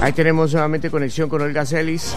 Ahí tenemos nuevamente conexión con Olga Celis.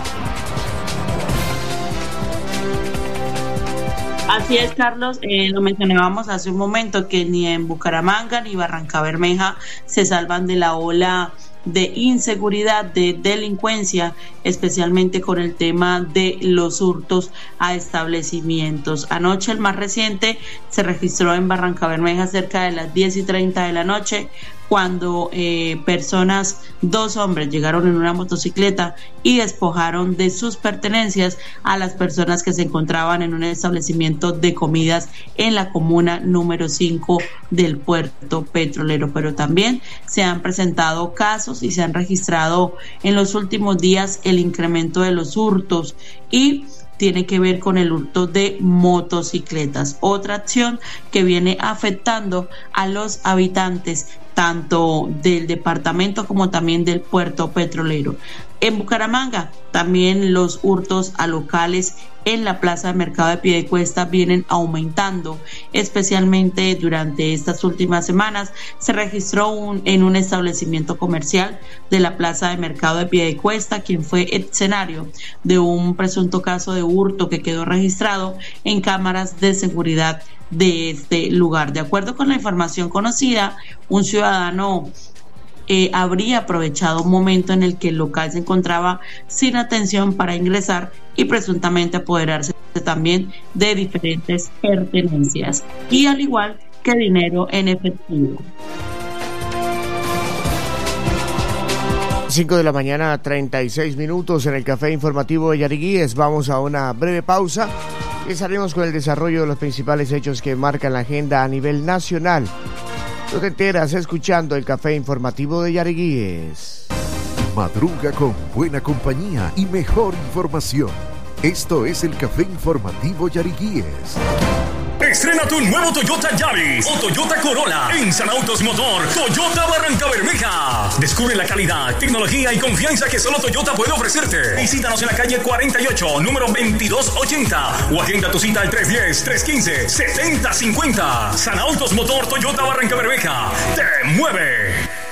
Así es, Carlos, lo mencionábamos hace un momento que ni en Bucaramanga ni Barrancabermeja se salvan de la ola de inseguridad, de delincuencia, especialmente con el tema de los hurtos a establecimientos. Anoche, el más reciente, se registró en Barrancabermeja cerca de las 10:30 de la noche, cuando dos hombres llegaron en una motocicleta y despojaron de sus pertenencias a las personas que se encontraban en un establecimiento de comidas en la comuna número 5 del puerto petrolero. Pero también se han presentado casos y se han registrado en los últimos días el incremento de los hurtos, y tiene que ver con el hurto de motocicletas, otra acción que viene afectando a los habitantes tanto del departamento como también del puerto petrolero. En Bucaramanga también los hurtos a locales en la plaza de mercado de Piedecuesta vienen aumentando, especialmente durante estas últimas semanas. Se registró en un establecimiento comercial de la plaza de mercado de Piedecuesta, quien fue escenario de un presunto caso de hurto que quedó registrado en cámaras de seguridad de este lugar. De acuerdo con la información conocida, un ciudadano habría aprovechado un momento en el que el local se encontraba sin atención para ingresar y presuntamente apoderarse también de diferentes pertenencias, y al igual que dinero en efectivo. 5 de la mañana, 36 minutos en el Café Informativo de Yariguíes. Vamos a una breve pausa y estaremos con el desarrollo de los principales hechos que marcan la agenda a nivel nacional. Tú te enteras escuchando el Café Informativo de Yariguíes. Madruga con buena compañía y mejor información. Esto es el Café Informativo Yariguíes. Estrena tu nuevo Toyota Yaris o Toyota Corolla en San Autos Motor Toyota Barrancabermeja. Descubre la calidad, tecnología y confianza que solo Toyota puede ofrecerte. Visítanos en la calle 48, número 2280, o agenda tu cita al 310-315-7050. San Autos Motor Toyota Barrancabermeja te mueve.